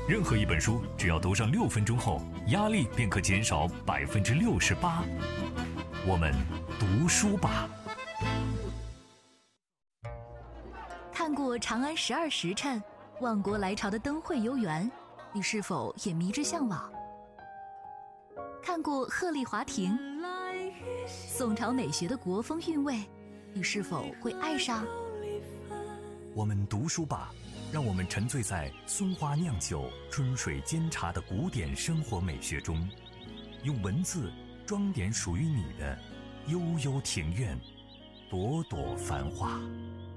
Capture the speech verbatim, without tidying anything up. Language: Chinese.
任何一本书，只要读上六分钟后，压力便可减少百分之六十八。我们读书吧。 看过《长安十二时辰》，万国来朝的灯会游园，你是否也迷之向往？看过《鹤唳华亭》，宋朝美学的国风韵味，你是否会爱上？ 我们读书吧，让我们沉醉在松花酿酒、春水煎茶的古典生活美学中，用文字装点属于你的悠悠庭院，朵朵繁花。